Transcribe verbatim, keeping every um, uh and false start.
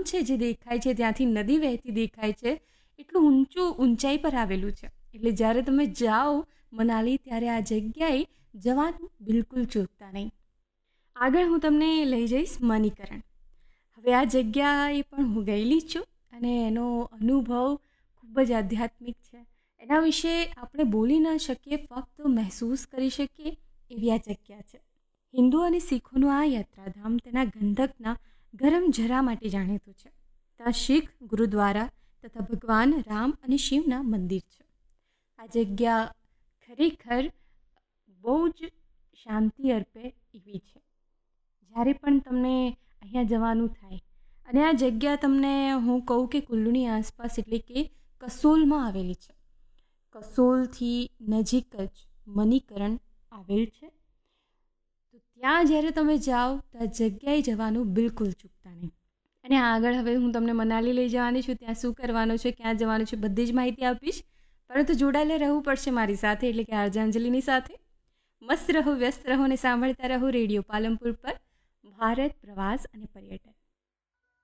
છે જે દેખાય છે, ત્યાંથી નદી વહેતી દેખાય છે, એટલું ઊંચું ઊંચાઈ પર આવેલું છે. એટલે જ્યારે તમે જાઓ મનાલી ત્યારે આ જગ્યાએ જવાનું બિલકુલ ચૂકતા નહીં. આગળ હું તમને લઈ જઈશ મણિકરણ. હવે આ જગ્યાએ પણ હું ગયેલી છું અને એનો અનુભવ ખૂબ જ આધ્યાત્મિક છે. એના વિશે આપણે બોલી ન શકીએ, ફક્ત મહેસૂસ કરી શકીએ એવી આ જગ્યા છે. હિન્દુ અને શીખોનું આ યાત્રાધામ તેના ગંધકના ગરમ ઝરા માટે જાણીતું છે. ત્યાં શીખ ગુરુદ્વારા તથા ભગવાન રામ અને શિવના મંદિર છે. આ જગ્યા ખરેખર બહુ જ શાંતિ અર્પે એવી છે. જ્યારે પણ તમને અહીંયા જવાનું થાય અને આ જગ્યા તમને હું કહું કે કુલ્લુની આસપાસ એટલે કે કસોલમાં આવેલી છે. કસોલથી નજીક જ મણિકરણ આવેલ છે. તો ત્યાં જ્યારે તમે જાઓ તો આ જગ્યાએ જવાનું બિલકુલ ચૂકતા નહીં. અને આગળ હવે હું તમને મનાલી લઈ જવાની છું. ત્યાં શું કરવાનું છે, ક્યાં જવાનું છે, બધી જ માહિતી આપીશ. પરંતુ જોડાયેલા રહેવું પડશે મારી સાથે, એટલે કે આરજે અંજલિની સાથે. મસ્ત રહો, વ્યસ્ત રહો અને સાંભળતા રહો રેડિયો પાલનપુર પર ભારત પ્રવાસ અને પર્યટન.